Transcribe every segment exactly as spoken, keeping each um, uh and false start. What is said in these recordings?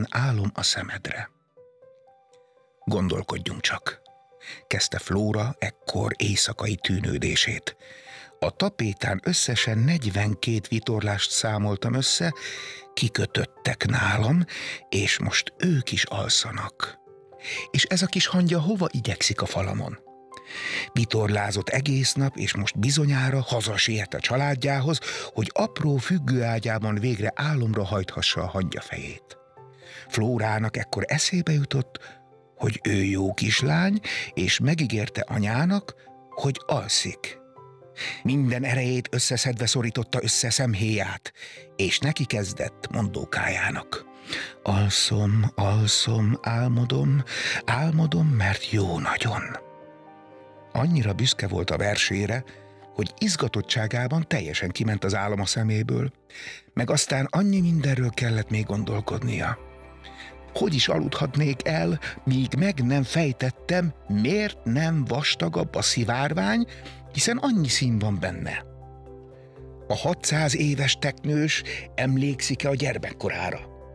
álom a szemedre. Gondolkodjunk csak, kezdte Flóra ekkor éjszakai tűnődését. A tapétán összesen negyvenkét vitorlást számoltam össze, kikötöttek nálam, és most ők is alszanak. És ez a kis hangya hova igyekszik a falamon? Vitorlázott egész nap, és most bizonyára hazasiet a családjához, hogy apró függőágyában végre álomra hajthassa a hangya fejét. Flórának ekkor eszébe jutott, hogy ő jó kislány, és megígérte anyának, hogy alszik. Minden erejét összeszedve szorította össze szemhéját, és neki kezdett mondókájának. Alszom, alszom, álmodom, álmodom, mert jó nagyon. Annyira büszke volt a versére, hogy izgatottságában teljesen kiment az álom a szeméből, meg aztán annyi mindenről kellett még gondolkodnia. Hogy is aludhatnék el, míg meg nem fejtettem, miért nem vastagabb a szivárvány, hiszen annyi szín van benne. A hatszáz éves teknős emlékszik-e a gyermekkorára?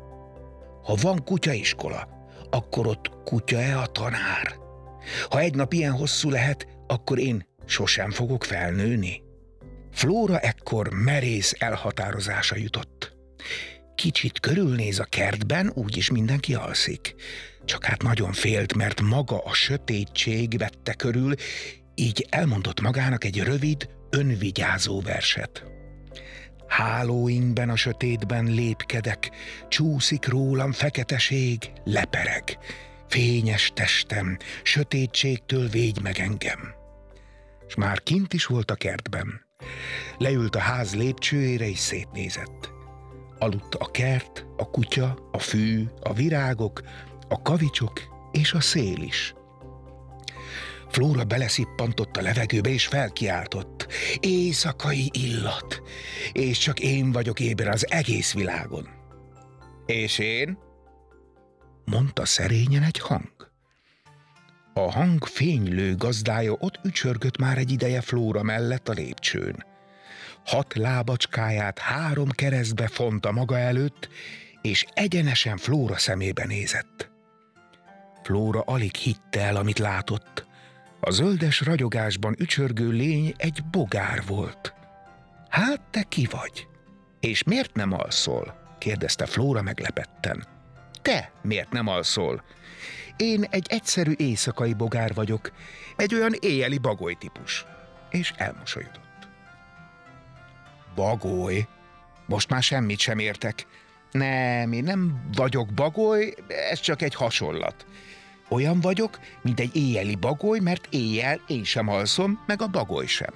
Ha van kutyaiskola, akkor ott kutya-e a tanár? Ha egy nap ilyen hosszú lehet, akkor én sosem fogok felnőni. Flóra ekkor merész elhatározása jutott. Kicsit körülnéz a kertben, úgyis mindenki alszik. Csak hát nagyon félt, mert maga a sötétség vette körül, így elmondott magának egy rövid, önvigyázó verset. Hálóinkben a sötétben lépkedek, csúszik rólam feketeség, lepereg. Fényes testem, sötétségtől védj meg engem. S már kint is volt a kertben. Leült a ház lépcsőjére és szétnézett. Aludt a kert, a kutya, a fű, a virágok, a kavicsok és a szél is. Flóra beleszippantott a levegőbe és felkiáltott. Éjszakai illat, és csak én vagyok éber az egész világon. És én? Mondta szerényen egy hang. A hang fénylő gazdája ott ücsörgött már egy ideje Flóra mellett a lépcsőn. Hat lábacskáját három keresztbe fonta maga előtt, és egyenesen Flóra szemébe nézett. Flóra alig hitte el, amit látott. A zöldes ragyogásban ücsörgő lény egy bogár volt. Hát te ki vagy? És miért nem alszol? Kérdezte Flóra meglepetten. Te miért nem alszol? Én egy egyszerű éjszakai bogár vagyok, egy olyan éjjeli bagoly típus. És elmosolyodott. Bagoly? Most már semmit sem értek. Nem, én nem vagyok bagoly, ez csak egy hasonlat. Olyan vagyok, mint egy éjjeli bagoly, mert éjjel én sem alszom, meg a bagoly sem.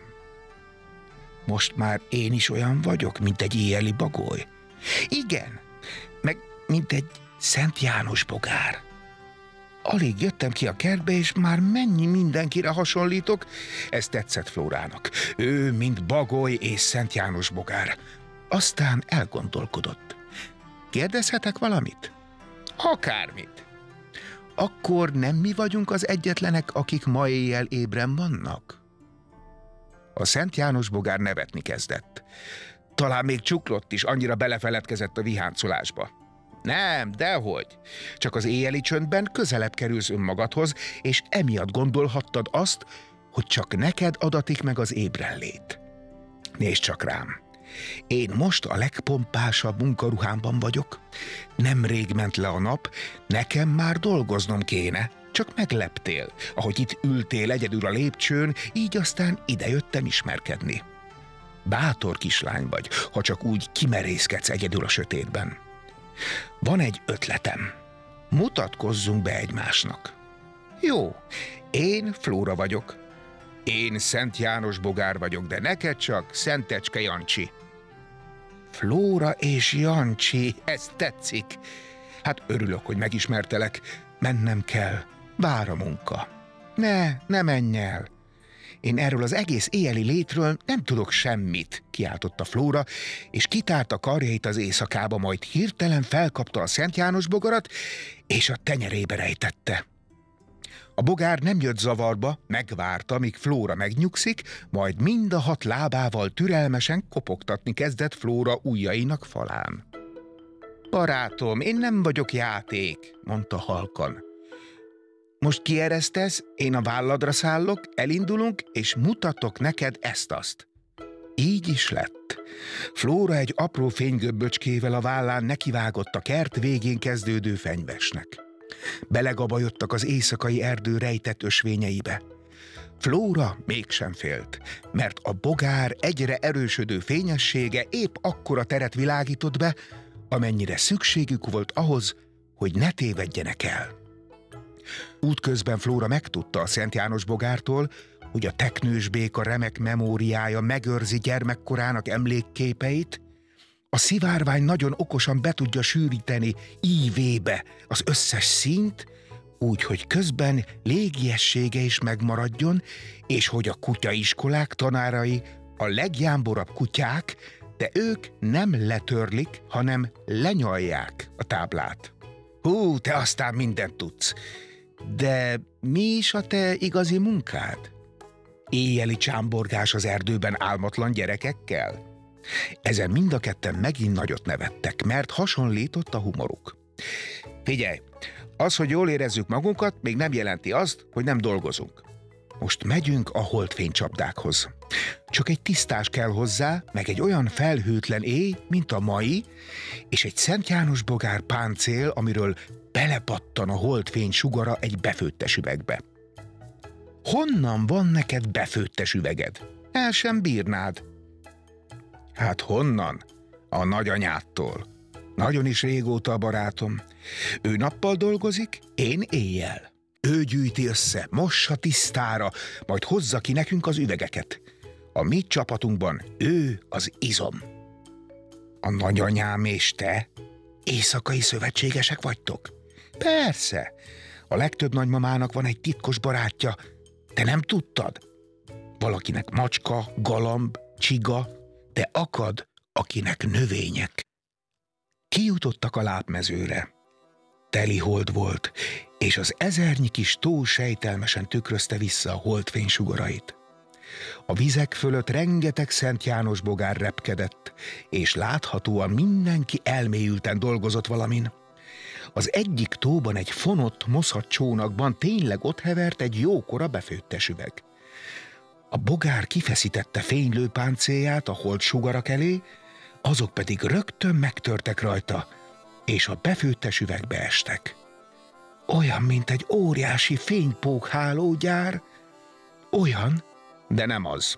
Most már én is olyan vagyok, mint egy éjjeli bagoly. Igen, meg mint egy Szent János bogár. Alig jöttem ki a kertbe, és már mennyi mindenkire hasonlítok. Ez tetszett Flórának. Ő, mint bagoly és Szent János bogár. Aztán elgondolkodott. Kérdezhetek valamit? Akármit. Akkor nem mi vagyunk az egyetlenek, akik ma éjjel ébren vannak? A Szent János bogár nevetni kezdett. Talán még csuklott is, annyira belefeledkezett a viháncolásba. Nem, dehogy. Csak az éjjeli csöndben közelebb kerülsz önmagadhoz, és emiatt gondolhattad azt, hogy csak neked adatik meg az ébrenlét. Nézd csak rám. Én most a legpompásabb munkaruhámban vagyok. Nemrég ment le a nap, nekem már dolgoznom kéne. Csak megleptél, ahogy itt ültél egyedül a lépcsőn, így aztán idejöttem ismerkedni. Bátor kislány vagy, ha csak úgy kimerészkedsz egyedül a sötétben. Van egy ötletem. Mutatkozzunk be egymásnak. Jó, én Flóra vagyok. Én Szent János bogár vagyok, de neked csak Szentecske Jancsi. Flóra és Jancsi, ez tetszik. Hát örülök, hogy megismertelek. Mennem kell. Vár a munka. Ne, ne menj el. Én erről az egész éjjeli létről nem tudok semmit, kiáltotta Flóra, és kitárta karjait az éjszakába, majd hirtelen felkapta a Szent János bogarat, és a tenyerébe rejtette. A bogár nem jött zavarba, megvárta, míg Flóra megnyugszik, majd mind a hat lábával türelmesen kopogtatni kezdett Flóra ujjainak falán. Barátom, én nem vagyok játék, mondta halkan. Most kieresztesz, én a válladra szállok, elindulunk, és mutatok neked ezt-azt. Így is lett. Flóra egy apró fénygöbböcskével a vállán nekivágott a kert végén kezdődő fenyvesnek. Belegabajodtak az éjszakai erdő rejtett ösvényeibe. Flóra mégsem félt, mert a bogár egyre erősödő fényessége épp akkora teret világított be, amennyire szükségük volt ahhoz, hogy ne tévedjenek el. Útközben Flóra megtudta a Szent János bogártól, hogy a teknős béka remek memóriája megőrzi gyermekkorának emlékképeit, a szivárvány nagyon okosan be tudja sűríteni ívébe az összes színt, úgy, hogy közben légiessége is megmaradjon, és hogy a kutyaiskolák tanárai a legjámborabb kutyák, de ők nem letörlik, hanem lenyalják a táblát. Hú, te aztán mindent tudsz. De mi is a te igazi munkád? Éjjeli csámborgás az erdőben álmatlan gyerekekkel? Ezen mind a ketten megint nagyot nevettek, mert hasonlított a humoruk. Figyelj, az, hogy jól érezzük magunkat, még nem jelenti azt, hogy nem dolgozunk. Most megyünk a holdfénycsapdákhoz. Csak egy tisztás kell hozzá, meg egy olyan felhőtlen éj, mint a mai, és egy Szent János bogár páncél, amiről belepattan a holdfény sugara egy befőttes üvegbe. Honnan van neked befőttes üveged? El sem bírnád. Hát honnan? A nagyanyádtól. Nagyon is régóta a barátom. Ő nappal dolgozik, én éjjel. Ő gyűjti össze, mossa tisztára, majd hozza ki nekünk az üvegeket. A mi csapatunkban ő az izom. A nagyanyám és te éjszakai szövetségesek vagytok? Persze. A legtöbb nagymamának van egy titkos barátja. Te nem tudtad? Valakinek macska, galamb, csiga, de akad, akinek növények. Kijutottak a lápmezőre. Teli hold volt, és az ezernyi kis tó sejtelmesen tükrözte vissza a holdfény sugarait. A vizek fölött rengeteg Szent János bogár repkedett, és láthatóan mindenki elmélyülten dolgozott valamin. Az egyik tóban egy fonott, moszat csónakban tényleg ott hevert egy jókora befőttes üveg. A bogár kifeszítette fénylő páncélját a hold sugarak elé, azok pedig rögtön megtörtek rajta, és a befőttes üvegbe estek. Olyan, mint egy óriási fénypókhálógyár. Olyan, de nem az.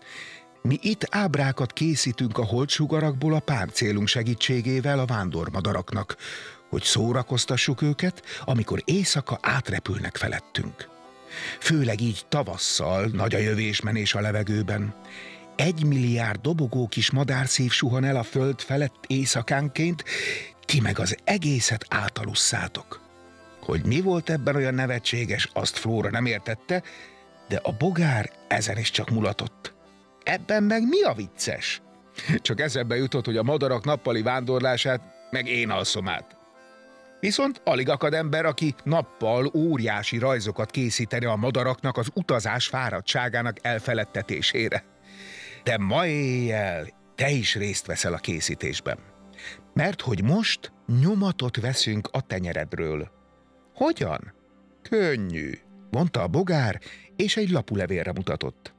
Mi itt ábrákat készítünk a holdsugarakból a páncélunk segítségével a vándormadaraknak, hogy szórakoztassuk őket, amikor éjszaka átrepülnek felettünk. Főleg így tavasszal nagy a jövésmenés a levegőben. Egy milliárd dobogó kis madárszív suhan el a föld felett éjszakánként, ti meg az egészet átalusszátok. Hogy mi volt ebben olyan nevetséges, azt Flóra nem értette, de a bogár ezen is csak mulatott. Ebben meg mi a vicces? Csak eszembe jutott, hogy a madarak nappali vándorlását meg én alszom át. Viszont alig akad ember, aki nappal óriási rajzokat készítene a madaraknak az utazás fáradtságának elfeledtetésére. De ma éjjel te is részt veszel a készítésben. Mert hogy most nyomatot veszünk a tenyeredről. Hogyan? Könnyű, mondta a bogár, és egy lapulevélre mutatott.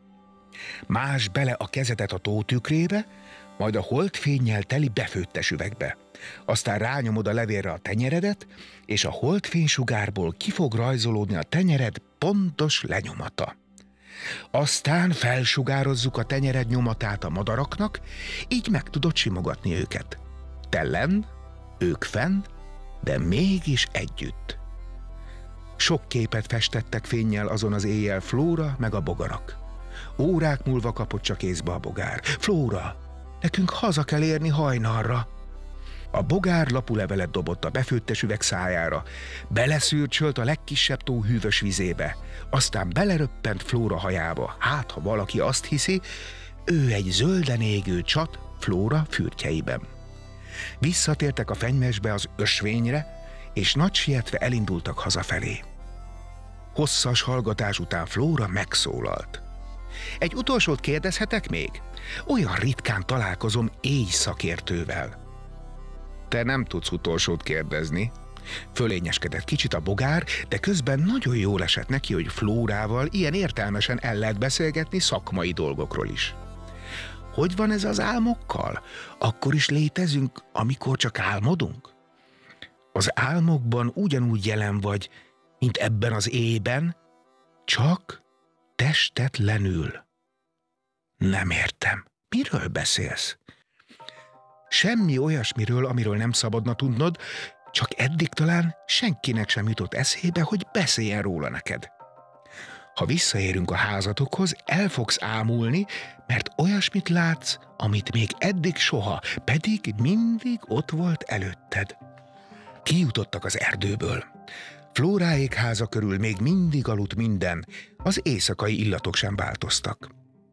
Más bele a kezedet a tó tükrébe, majd a holdfénnyel teli befőttes üvegbe. Aztán rányomod a levélre a tenyeredet, és a holdfénysugárból ki fog rajzolódni a tenyered pontos lenyomata. Aztán felsugározzuk a tenyered nyomatát a madaraknak, így meg tudod simogatni őket. Te lenn, ők fenn, de mégis együtt. Sok képet festettek fénnyel azon az éjjel Flóra meg a bogarak. Órák múlva kapott csak észbe a bogár. Flóra, nekünk haza kell érni hajnalra. A bogár lapulevelet dobott a befőttes üveg szájára, beleszürcsölt a legkisebb tó hűvös vizébe, aztán beleröppent Flóra hajába. Hát, ha valaki azt hiszi, ő egy zölden égő csat Flóra fürtjeiben. Visszatértek a fenyvesbe az ösvényre, és nagy sietve elindultak hazafelé. Hosszas hallgatás után Flóra megszólalt. Egy utolsót kérdezhetek még? Olyan ritkán találkozom éjszakértővel. Te nem tudsz utolsót kérdezni. Fölényeskedett kicsit a bogár, de közben nagyon jól esett neki, hogy Flórával ilyen értelmesen el lehet beszélgetni szakmai dolgokról is. Hogy van ez az álmokkal? Akkor is létezünk, amikor csak álmodunk? Az álmokban ugyanúgy jelen vagy, mint ebben az éjben, csak testetlenül. Nem értem. Miről beszélsz? Semmi olyasmiről, amiről nem szabadna tudnod, csak eddig talán senkinek sem jutott eszébe, hogy beszéljen róla neked. Ha visszaérünk a házatokhoz, el fogsz ámulni, mert olyasmit látsz, amit még eddig soha, pedig mindig ott volt előtted. Kijutottak az erdőből. Flóráék háza körül még mindig aludt minden, az éjszakai illatok sem változtak.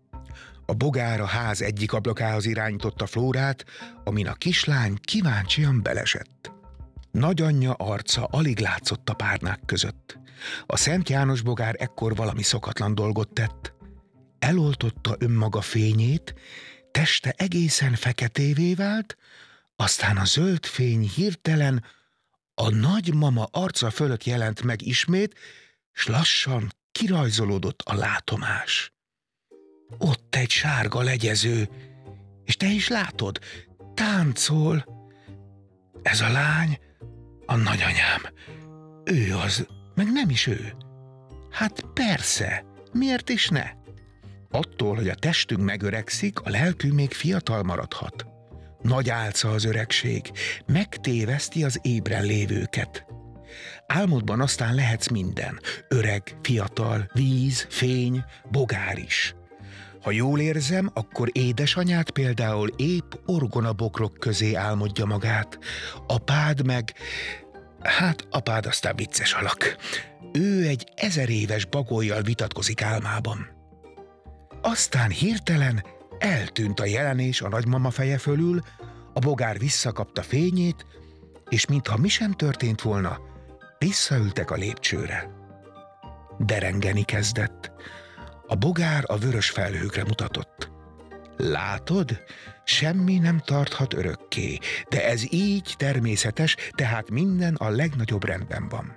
A bogár a ház egyik ablakához irányította Flórát, amin a kislány kíváncsian belesett. Nagyanyja arca alig látszott a párnák között. A Szent János bogár ekkor valami szokatlan dolgot tett. Eloltotta önmaga fényét, teste egészen feketévé vált, aztán a zöld fény hirtelen a nagymama arca fölött jelent meg ismét, s lassan kirajzolódott a látomás. Ott egy sárga legyező, és te is látod, táncol. Ez a lány a nagyanyám. Ő az, meg nem is ő. Hát persze, miért is ne? Attól, hogy a testünk megöregszik, a lelkünk még fiatal maradhat. Nagy álca az öregség, megtéveszti az ébren lévőket. Álmodban aztán lehetsz minden, öreg, fiatal, víz, fény, bogár is. Ha jól érzem, akkor édesanyád például épp orgonabokrok közé álmodja magát. Apád meg... Hát apád aztán vicces alak. Ő egy ezer éves bagollyal vitatkozik álmában. Aztán hirtelen eltűnt a jelenés a nagymama feje fölül, a bogár visszakapta fényét, és mintha mi sem történt volna, visszaültek a lépcsőre. Derengeni kezdett. A bogár a vörös felhőkre mutatott. Látod? Semmi nem tarthat örökké, de ez így természetes, tehát minden a legnagyobb rendben van.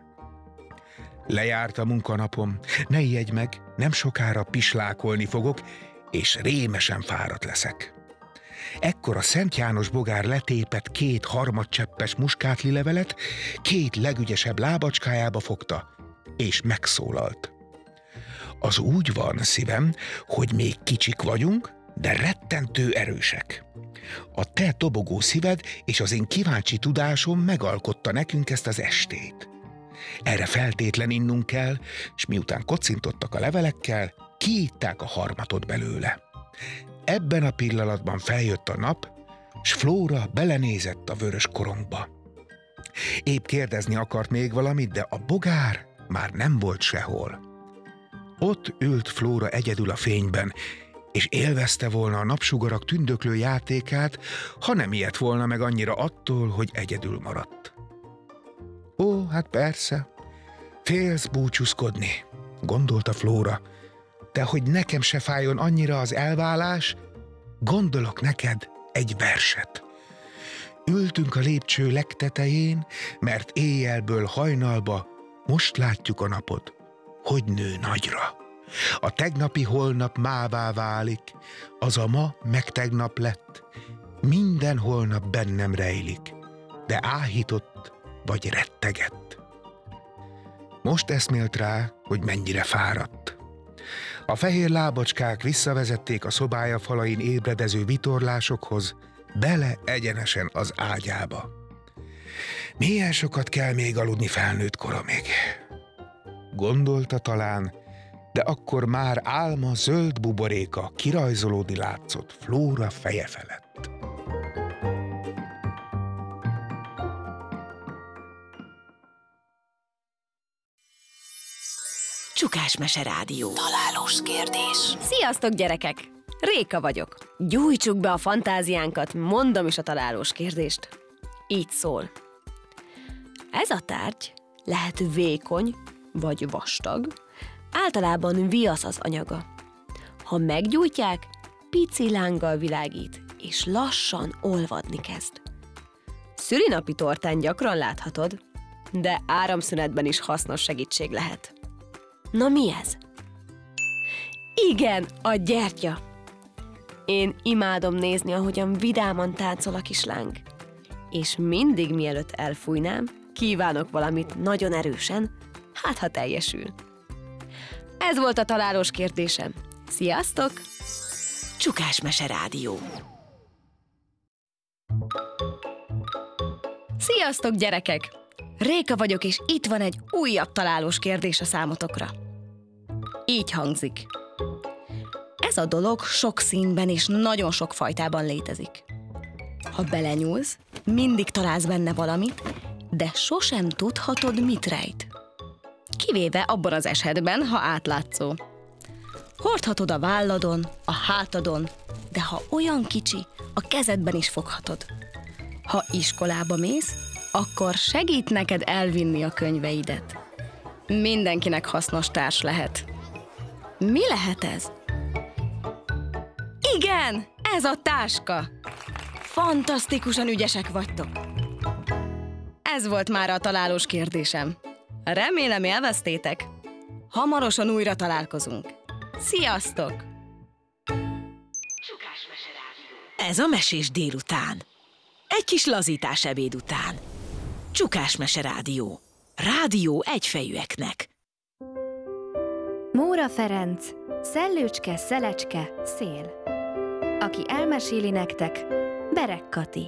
Lejárt a munkanapom, ne ijedj meg, nem sokára pislákolni fogok, és rémesen fáradt leszek. Ekkor a Szent János bogár letépett két harmadcseppes muskátlilevelet, két legügyesebb lábacskájába fogta, és megszólalt. Az úgy van, szívem, hogy még kicsik vagyunk, de rettentő erősek. A te dobogó szíved és az én kíváncsi tudásom megalkotta nekünk ezt az estét. Erre feltétlen innunk kell, és miután kocintottak a levelekkel, kiitták a harmatot belőle. Ebben a pillanatban feljött a nap, s Flóra belenézett a vörös korongba. Épp kérdezni akart még valamit, de a bogár már nem volt sehol. Ott ült Flóra egyedül a fényben, és élvezte volna a napsugarak tündöklő játékát, ha nem ijedt volna meg annyira attól, hogy egyedül maradt. Ó, hát persze, félsz búcsúzkodni, gondolta Flóra, de hogy nekem se fájjon annyira az elválás, gondolok neked egy verset. Ültünk a lépcső legtetején, mert éjjelből hajnalba most látjuk a napot, hogy nő nagyra. A tegnapi holnap mává válik, az a ma meg tegnap lett, minden holnap bennem rejlik, de áhított vagy rettegett. Most eszmélt rá, hogy mennyire fáradt. A fehér lábacskák visszavezették a szobája falain ébredező vitorlásokhoz, bele egyenesen az ágyába. Milyen sokat kell még aludni felnőtt koromig? Gondolta talán, de akkor már álma zöld buboréka kirajzolódni látszott Flóra feje felett. Csukásmese Rádió. Találós kérdés. Sziasztok, gyerekek! Réka vagyok. Gyújtsuk be a fantáziánkat, mondom is a találós kérdést. Így szól. Ez a tárgy lehet vékony vagy vastag, általában viasz az anyaga. Ha meggyújtják, pici lánggal világít, és lassan olvadni kezd. szülinapi tortán gyakran láthatod, de áramszünetben is hasznos segítség lehet. Na mi ez? Igen, a gyertya! Én imádom nézni, ahogyan vidáman táncol a kisláng. És mindig mielőtt elfújnám, kívánok valamit nagyon erősen, hát ha teljesül. Ez volt a találós kérdésem. Sziasztok! Csukás Mese Rádió. Sziasztok, gyerekek! Réka vagyok, és itt van egy újabb találós kérdés a számotokra. Így hangzik. Ez a dolog sok színben és nagyon sok fajtában létezik. Ha belenyúlsz, mindig találsz benne valamit, de sosem tudhatod, mit rejt. Kivéve abban az esetben, ha átlátszó. Hordhatod a válladon, a hátadon, de ha olyan kicsi, a kezedben is foghatod. Ha iskolába mész, akkor segít neked elvinni a könyveidet. Mindenkinek hasznos társ lehet. Mi lehet ez? Igen, ez a táska! Fantasztikusan ügyesek vagytok! Ez volt már a találós kérdésem. Remélem élveztétek. Hamarosan újra találkozunk. Sziasztok! Ez a Mesés délután. Egy kis lazítás ebéd után. Csukás Mese Rádió. Rádió egyfejűeknek. Móra Ferenc, Szellőcske, Szelecske, Szél. Aki elmeséli nektek, Berek Kati.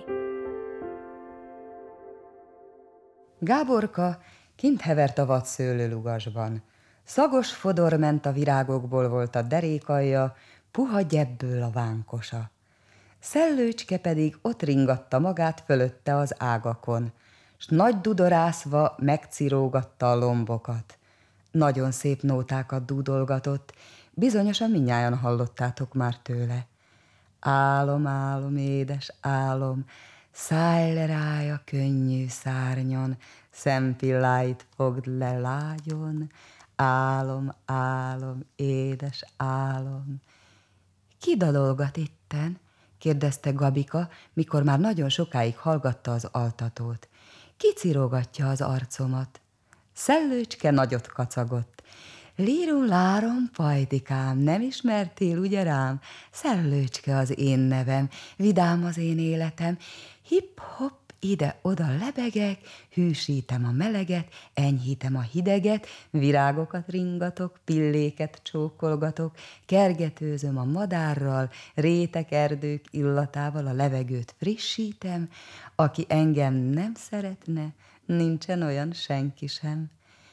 Gáborka kint hevert a vadszőlőlugasban. Szagos fodor ment a virágokból, volt a derékalja, puha gyebből a vánkosa. Szellőcske pedig ott ringatta magát fölötte az ágakon, s nagy dudorászva megcirógatta a lombokat. Nagyon szép nótákat dúdolgatott, bizonyosan mindnyájan hallottátok már tőle. Álom, álom, édes álom, szállj le rája könnyű szárnyon, szempilláit fogd le lágyon, álom, álom, édes álom. Ki dalolgat itten? Kérdezte Gabika, mikor már nagyon sokáig hallgatta az altatót. Ki cirogatja az arcomat? Szellőcske nagyot kacagott. Lírum, lárom, pajdikám, nem ismertél ugye rám? Szellőcske az én nevem, vidám az én életem. Hip-hop, ide-oda lebegek, hűsítem a meleget, enyhítem a hideget, virágokat ringatok, pilléket csókolgatok, kergetőzöm a madárral, rétek erdők illatával a levegőt frissítem, aki engem nem szeretne, nincsen olyan senki sem.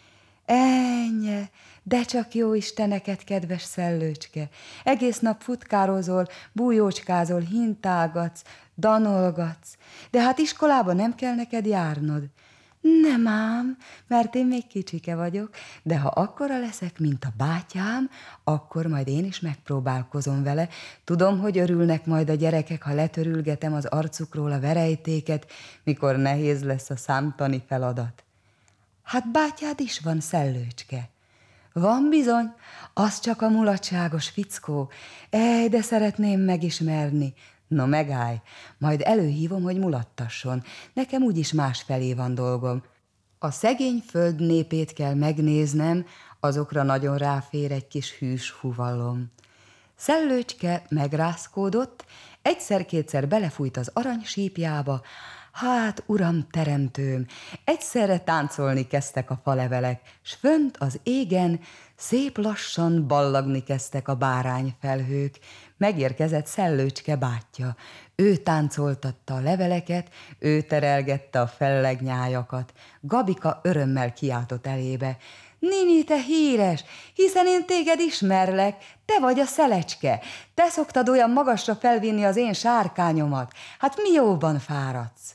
Ennyi, de csak jó Isteneket, kedves Szellőcske, egész nap futkározol, bújócskázol, hintágatsz, danolgatsz, de hát iskolába nem kell neked járnod. Nem ám, mert én még kicsike vagyok, de ha akkora leszek, mint a bátyám, akkor majd én is megpróbálkozom vele. Tudom, hogy örülnek majd a gyerekek, ha letörülgetem az arcukról a verejtéket, mikor nehéz lesz a számtani feladat. Hát bátyád is van, Szellőcske. Van bizony, az csak a mulatságos fickó. Ej, de szeretném megismerni. No megállj, majd előhívom, hogy mulattasson. Nekem úgyis másfelé van dolgom. A szegény föld népét kell megnéznem, azokra nagyon ráfér egy kis hűs huvalom. Szellőcske megrázkódott, egyszer-kétszer belefújt az aranysípjába. Hát, uram teremtőm, egyszerre táncolni kezdtek a falevelek, s fönt az égen szép lassan ballagni kezdtek a bárányfelhők. Megérkezett Szellőcske bátyja. Ő táncoltatta a leveleket, ő terelgette a fellegnyájakat. Gabika örömmel kiáltott elébe. Nini, te híres, hiszen én téged ismerlek, te vagy a Szelecske. Te szoktad olyan magasra felvinni az én sárkányomat. Hát mi jóban fáradsz?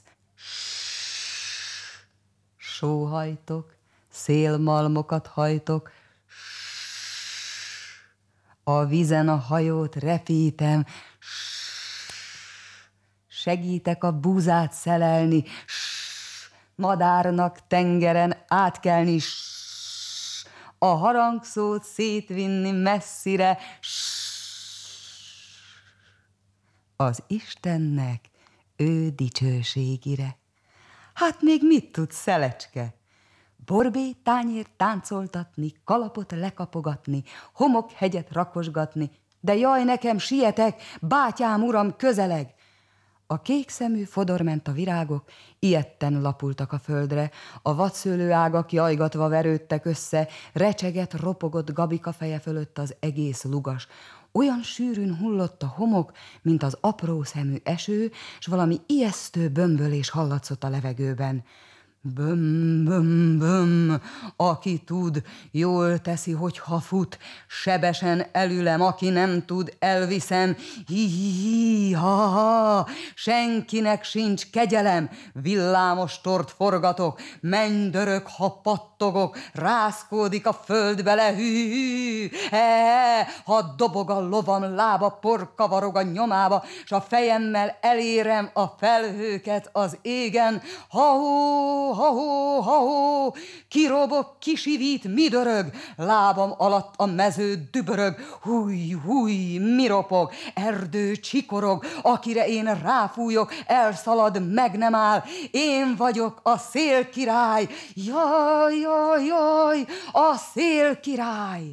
Sóhajtok, szélmalmokat hajtok, a vízen a hajót repítem, segítek a búzát szelelni, madárnak tengeren átkelni, a harangszót szétvinni messzire, az Istennek ő dicsőségire. Hát még mit tud Szelecske? Borbé tányért táncoltatni, kalapot lekapogatni, homokhegyet rakosgatni, de jaj, nekem sietek, bátyám, uram, közeleg! A kékszemű fodorment a virágok, ijedten lapultak a földre, a vadszőlő ágak jajgatva verődtek össze, recseget, ropogott Gabika feje fölött az egész lugas. Olyan sűrűn hullott a homok, mint az apró szemű eső, s valami ijesztő bömbölés hallatszott a levegőben. Böm, böm, böm, aki tud, jól teszi, hogyha fut, sebesen elülem, aki nem tud, elviszem, hi-hi-hi, ha-ha, senkinek sincs kegyelem, villámos tort forgatok, mennydörög, ha pattogok, rázkódik a föld bele, hű, he, ha dobog a lovam lába, por kavarog a nyomába, s a fejemmel elérem a felhőket az égen, ha-hó, ha-hó, ha-hó, kirobog, kisivít, mi dörög, lábam alatt a mező dübörög, húj, húj, mi ropog, erdő csikorog, akire én ráfújok, elszalad, meg nem áll, én vagyok a szélkirály, jaj, jaj, jaj, a szélkirály.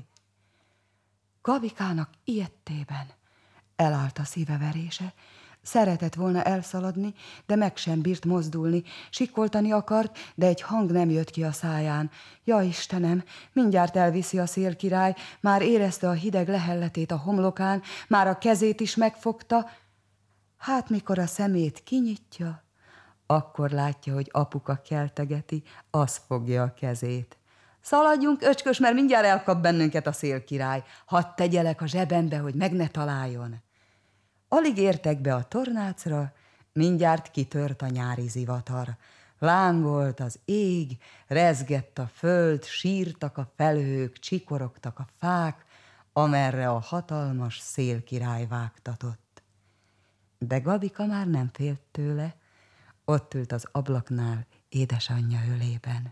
Gabikának ijedtében elállt a szíveverése. Szeretett volna elszaladni, de meg sem bírt mozdulni, sikkoltani akart, de egy hang nem jött ki a száján. Ja, Istenem, mindjárt elviszi a szélkirály, már érezte a hideg lehelletét a homlokán, már a kezét is megfogta. Hát mikor a szemét kinyitja, akkor látja, hogy apuka keltegeti, az fogja a kezét. Szaladjunk, öcskös, mert mindjárt elkap bennünket a szélkirály. Hadd tegyelek a zsebembe, hogy meg ne találjon. Alig értek be a tornácra, mindjárt kitört a nyári zivatar. Lángolt az ég, rezgett a föld, sírtak a felhők, csikorogtak a fák, amerre a hatalmas szélkirály vágtatott. De Gabika már nem félt tőle, ott ült az ablaknál édesanyja ölében.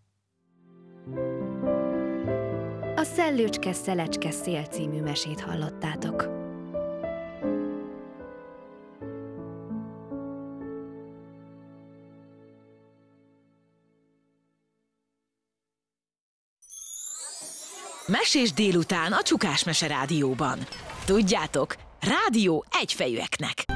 A Szellőcske Szelecske Szél című mesét hallottátok. Mesés délután a Csukás Mese Rádióban. Tudjátok, rádió egyfejűeknek.